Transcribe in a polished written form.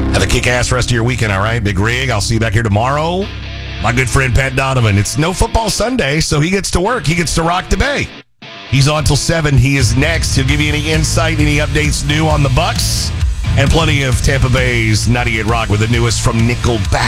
Have a kick-ass rest of your weekend, all right? Big Rig, I'll see you back here tomorrow. My good friend Pat Donovan. It's no football Sunday, so he gets to work. He gets to rock the Bay. He's on till 7. He is next. He'll give you any insight, any updates new on the Bucks, and plenty of Tampa Bay's 98 Rock with the newest from Nickelback.